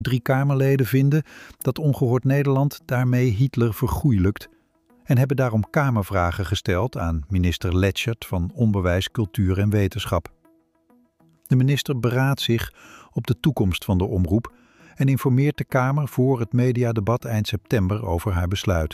3 Kamerleden vinden dat Ongehoord Nederland daarmee Hitler vergoeilijkt en hebben daarom Kamervragen gesteld aan minister Leschert van Onderwijs, Cultuur en Wetenschap. De minister beraadt zich op de toekomst van de omroep en informeert de Kamer voor het mediadebat eind september over haar besluit.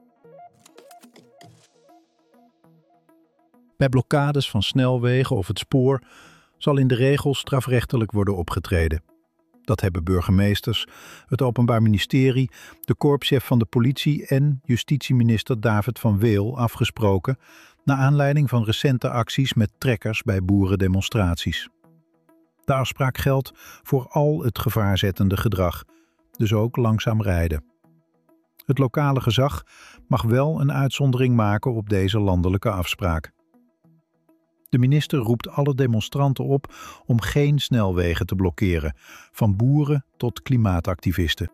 Bij blokkades van snelwegen of het spoor zal in de regel strafrechtelijk worden opgetreden. Dat hebben burgemeesters, het Openbaar Ministerie, de korpschef van de politie en justitieminister David van Weel afgesproken naar aanleiding van recente acties met trekkers bij boerendemonstraties. De afspraak geldt voor al het gevaarzettende gedrag, dus ook langzaam rijden. Het lokale gezag mag wel een uitzondering maken op deze landelijke afspraak. De minister roept alle demonstranten op om geen snelwegen te blokkeren, van boeren tot klimaatactivisten.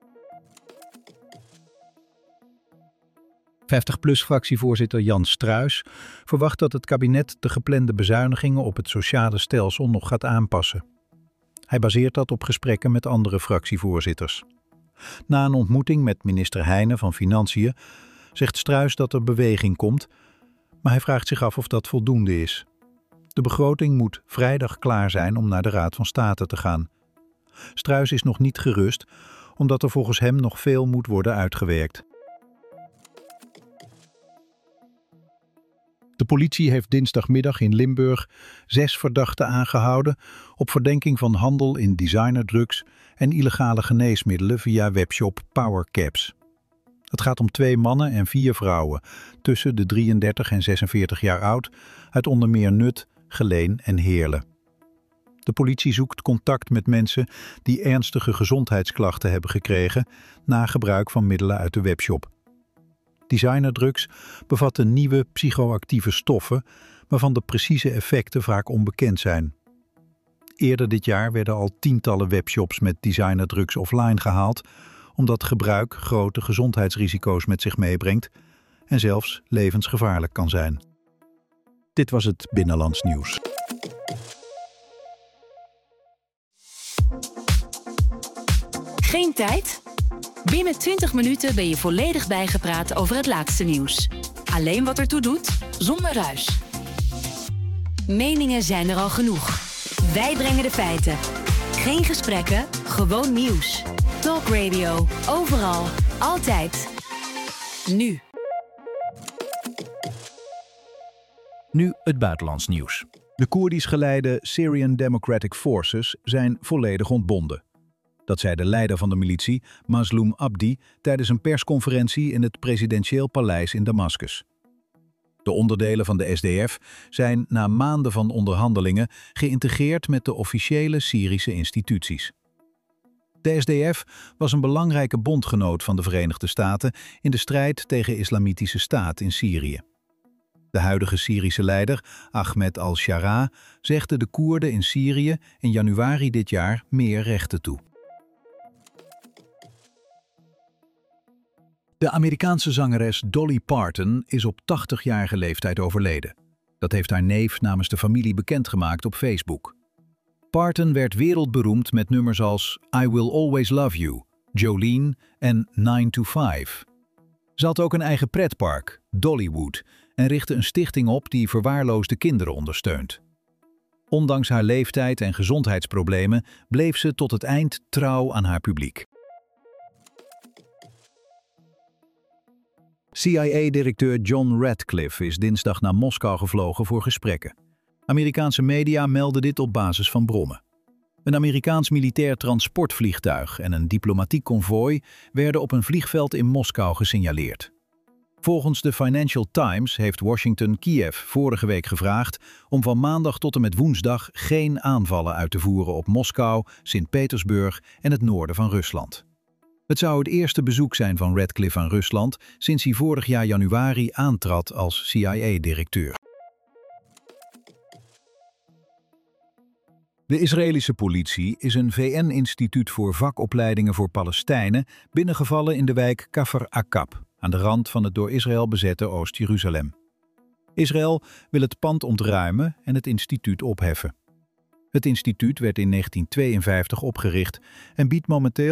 50PLUS-fractievoorzitter Jan Struijs verwacht dat het kabinet de geplande bezuinigingen op het sociale stelsel nog gaat aanpassen. Hij baseert dat op gesprekken met andere fractievoorzitters. Na een ontmoeting met minister Heijnen van Financiën zegt Struijs dat er beweging komt, maar hij vraagt zich af of dat voldoende is. De begroting moet vrijdag klaar zijn om naar de Raad van State te gaan. Struijs is nog niet gerust, omdat er volgens hem nog veel moet worden uitgewerkt. De politie heeft dinsdagmiddag in Limburg 6 verdachten aangehouden op verdenking van handel in designerdrugs en illegale geneesmiddelen via webshop PowerCaps. Het gaat om 2 mannen en 4 vrouwen, tussen de 33 en 46 jaar oud, uit onder meer Nut, Geleen en Heerlen. De politie zoekt contact met mensen die ernstige gezondheidsklachten hebben gekregen na gebruik van middelen uit de webshop. Designerdrugs bevatten nieuwe psychoactieve stoffen, waarvan de precieze effecten vaak onbekend zijn. Eerder dit jaar werden al tientallen webshops met designerdrugs offline gehaald, omdat gebruik grote gezondheidsrisico's met zich meebrengt en zelfs levensgevaarlijk kan zijn. Dit was het Binnenlands Nieuws. Geen tijd? Binnen 20 minuten ben je volledig bijgepraat over het laatste nieuws. Alleen wat ertoe doet, zonder ruis. Meningen zijn er al genoeg. Wij brengen de feiten. Geen gesprekken, gewoon nieuws. Talk Radio, overal, altijd. Nu. Nu het buitenlands nieuws. De Koerdisch geleide Syrian Democratic Forces zijn volledig ontbonden. Dat zei de leider van de militie, Mazloum Abdi, tijdens een persconferentie in het presidentieel paleis in Damascus. De onderdelen van de SDF zijn na maanden van onderhandelingen geïntegreerd met de officiële Syrische instituties. De SDF was een belangrijke bondgenoot van de Verenigde Staten in de strijd tegen Islamitische Staat in Syrië. De huidige Syrische leider, Ahmed al-Shara, zegde de Koerden in Syrië in januari dit jaar meer rechten toe. De Amerikaanse zangeres Dolly Parton is op 80-jarige leeftijd overleden. Dat heeft haar neef namens de familie bekendgemaakt op Facebook. Parton werd wereldberoemd met nummers als I Will Always Love You, Jolene en 9 to 5. Ze had ook een eigen pretpark, Dollywood, en richtte een stichting op die verwaarloosde kinderen ondersteunt. Ondanks haar leeftijd en gezondheidsproblemen bleef ze tot het eind trouw aan haar publiek. CIA-directeur John Ratcliffe is dinsdag naar Moskou gevlogen voor gesprekken. Amerikaanse media melden dit op basis van bronnen. Een Amerikaans militair transportvliegtuig en een diplomatiek konvooi werden op een vliegveld in Moskou gesignaleerd. Volgens de Financial Times heeft Washington Kiev vorige week gevraagd om van maandag tot en met woensdag geen aanvallen uit te voeren op Moskou, Sint-Petersburg en het noorden van Rusland. Het zou het eerste bezoek zijn van Ratcliffe aan Rusland sinds hij vorig jaar januari aantrad als CIA-directeur. De Israëlische politie is een VN-instituut voor vakopleidingen voor Palestijnen binnengevallen in de wijk Kafr Aqab, aan de rand van het door Israël bezette Oost-Jeruzalem. Israël wil het pand ontruimen en het instituut opheffen. Het instituut werd in 1952 opgericht en biedt momenteel